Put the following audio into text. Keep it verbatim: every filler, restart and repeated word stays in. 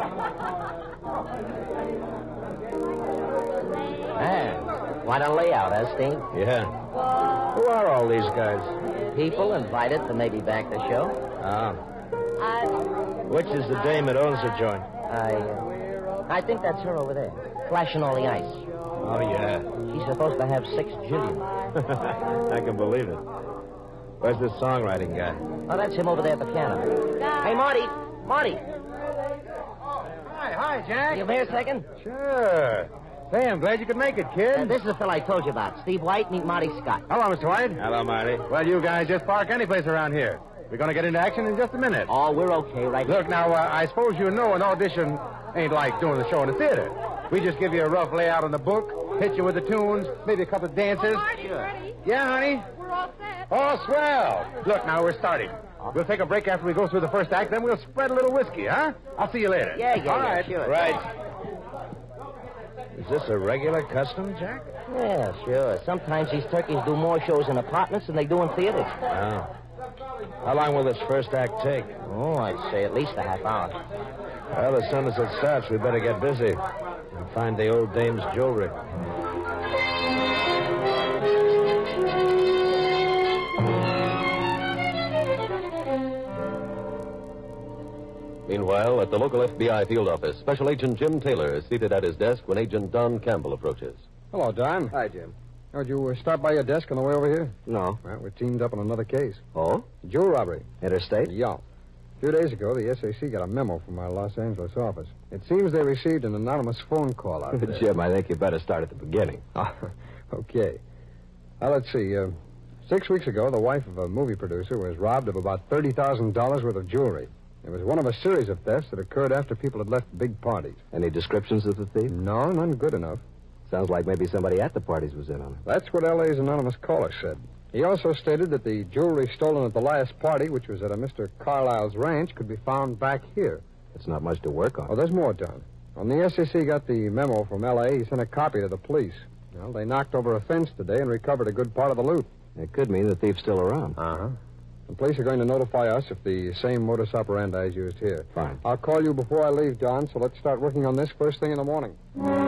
Man, quite a layout, huh, Steve? Yeah. Who are all these guys? People invited to maybe back the show. Ah. I... Which is the dame that owns the joint? I, uh, I think that's her over there, flashing all the ice. Oh, yeah. She's supposed to have six jillion. I can believe it. Where's the songwriting guy? Oh, that's him over there at the piano. Hey, Marty. Marty. Hi, hi, Jack. You here a second? Sure. Say, I'm glad you could make it, kid. Uh, this is the fellow I told you about. Steve White, meet Marty Scott. Hello, Mister White. Hello, Marty. Well, you guys just park any place around here. We're going to get into action in just a minute. Oh, we're okay right now. Look, now, uh, I suppose you know an audition ain't like doing the show in the theater. We just give you a rough layout on the book, hit you with the tunes, maybe a couple of dances. Oh, Marty's ready. Yeah, honey? We're all set. Oh, swell. Look, now, we're starting. We'll take a break after we go through the first act, then we'll spread a little whiskey, huh? I'll see you later. Yeah, yeah, All yeah, right. sure. Right. Is this a regular custom, Jack? Yeah, sure. Sometimes these turkeys do more shows in apartments than they do in theaters. Oh. How long will this first act take? Oh, I'd say at least a half hour. Well, as soon as it starts, we better get busy and find the old dame's jewelry. Meanwhile, at the local F B I field office, Special Agent Jim Taylor is seated at his desk when Agent Don Campbell approaches. Hello, Don. Hi, Jim. Oh, did you uh, stop by your desk on the way over here? No. Well, we're teamed up on another case. Oh? Jewel robbery. Interstate? Yeah. A few days ago, the S A C got a memo from our Los Angeles office. It seems they received an anonymous phone call out there. Jim, I think you better start at the beginning. Oh, okay. Now, let's see. Uh, six weeks ago, the wife of a movie producer was robbed of about thirty thousand dollars worth of jewelry. It was one of a series of thefts that occurred after people had left big parties. Any descriptions of the thief? No, none good enough. Sounds like maybe somebody at the parties was in on it. That's what L A's anonymous caller said. He also stated that the jewelry stolen at the last party, which was at a Mister Carlisle's ranch, could be found back here. It's not much to work on. Oh, there's more, Don. When the S A C got the memo from L A, he sent a copy to the police. Well, they knocked over a fence today and recovered a good part of the loot. It could mean the thief's still around. Uh-huh. The police are going to notify us if the same modus operandi is used here. Fine. I'll call you before I leave, Don, so let's start working on this first thing in the morning.